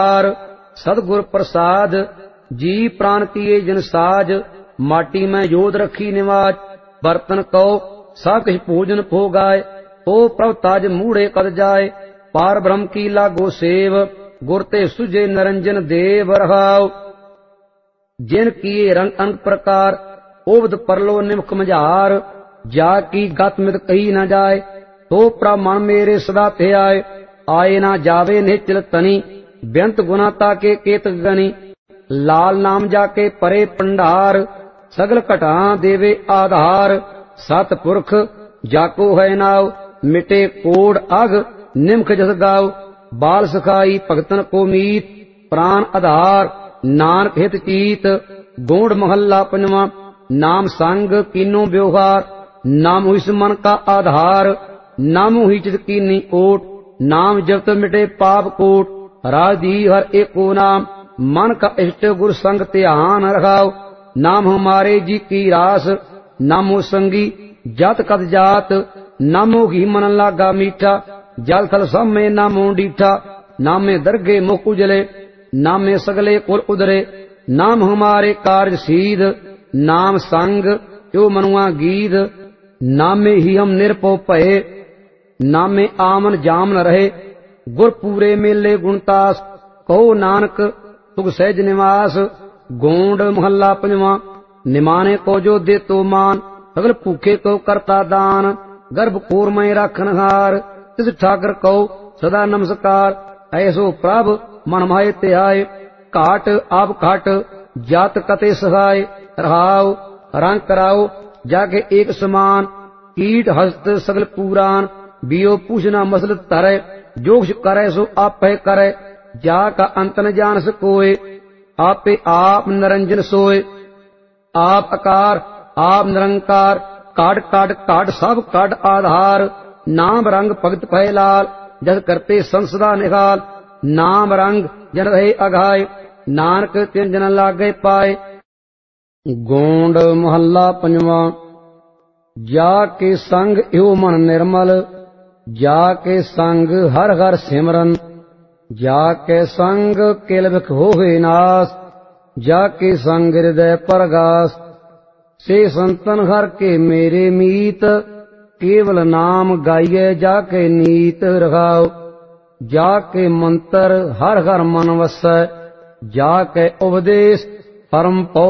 सतगुर प्रसाद जी प्राण किए जिन साज, माटी में जोध रखी निवाज। बर्तन कहो सब किछ भोजन भोगाए, ओ प्रभ ताज मूढ़े कद जाए। पार ब्रह्म की लागो सेव, गुर ते सुझे निरंजन देव रहाओ। जिन किए रंग अंग प्रकार, ओबद परलो निमख मझार। जा की गत मित कही न जाए, तो प्रभ मन मेरे सदा ते आए। आए ना जावे निश्चल तनी, बेअंत गुना ताके केत गनी। लाल नाम जाके परे पंडार, सगल घटा देवे आधार। सतपुरख जाको है नाव, मिटे कोड अग निमख जस गाओ। बाल सखाई भगतन को मीत, प्राण आधार नानक हित चीत। गोंड महल्ला पंजवा। नाम संग कीनो व्यवहार, नाम हुई मन का आधार। नाम हुई चित कीनी ओट, नाम जपत मिटे पाप कोट। राजी हर एको नाम, मन का इष्ट गुर संग ध्यान रखाओ। नाम हमारे जी की रास, नामो संगी जात कद जात। नामो घी मन लागा मीठा, जल थल सब में नामो डीठा। नामे दरगे मुख उजले, नामे सगले कुल उदरे। नाम हमारे कार्य सीध, नाम संग यो मनुआ गीध। नामे ही हम निरपो भये, नामे आमन जाम न रहे। गुर पूरे मेले गुणतास, कहो नानक सुख सहज निवास। गोंड महल्ला पंजवा। निमाने को जो दे तो मान, सगल भूखे को करता दान। गर्भ कोर में राखन हार, तिस ठाकर कहो सदा नमस्कार। ऐसो प्रभ मन माहे ते आए, घाट आप घाट जात कते सहाय। रहाओ रंग कराओ जाके एक समान, कीट हस्त सगल पुराण। बियो पूछना मसल तरे, जो कुछ करे सो आपे करे। जा का अंत न जान सकोए, आपे आप निरंजन सोए। आप आकार आप निरंकार, काट काट काट सब काट आधार। नाम रंग भगत भय लाल, जस करते संसदा निकाल। नाम रंग जन रहे अघाय, नानक तिन जन लागे पाए। गोंड महल्ला पंजवा। जाके संग यो मन निर्मल, जाके संग हर हर सिमरन। जाके संग किल बिख होवे नाश, जाके संग हृदय परगास। से संतन हर के मेरे मीत, केवल नाम गाइए जाके नीत रखाओ। जाके मंत्र हर हर मन वसै, जाके उपदेश परम पौ